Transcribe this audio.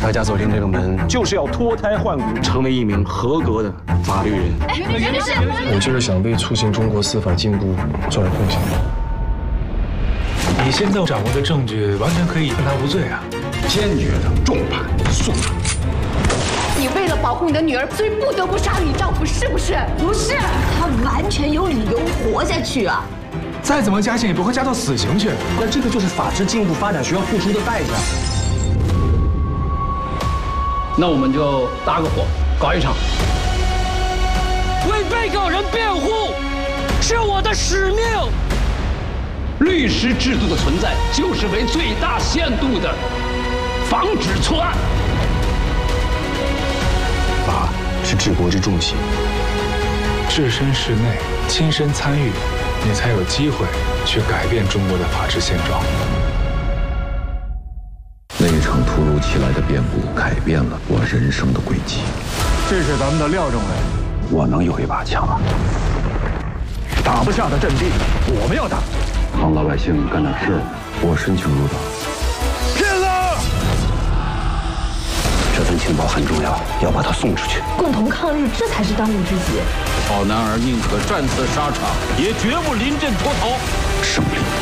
大家走进这个门，就是要脱胎换骨，成为一名合格的法律人。 袁律师， 我就是想为促进中国司法进步做点贡献。 你现在掌握的证据完全可以判他无罪啊！ 坚决的重判肃处。 你为了保护你的女儿，所以不得不杀了你丈夫，是不是？ 不是，他完全有理由活下去啊！ 再怎么加刑也不会加到死刑去。 那这个就是法治进步发展需要付出的代价。 那我们就搭个伙，搞一场。 为被告人辩护是我的使命。 律师制度的存在，就是为最大限度的防止错案。 法是治国之重器， 置身事内，亲身参与，你才有机会去改变中国的法治现状。 那一场突如其来的变故改变了我人生的轨迹。 这是咱们的廖政委， 我能有一把枪啊！ 打不下的阵地，我们要打。 帮老百姓干点事，我申请入党。 骗子！ 这份情报很重要，要把它送出去。 共同抗日，这才是当务之急。 好男儿宁可战死沙场，也绝不临阵脱逃。 胜利